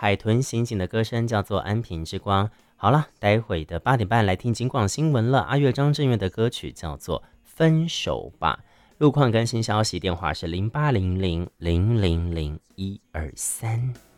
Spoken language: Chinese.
海豚刑警的歌声叫做《安平之光》。好了，待会的8点半来听警广新闻了。阿月张震岳的歌曲叫做《分手吧》。路况更新消息，电话是0800000123。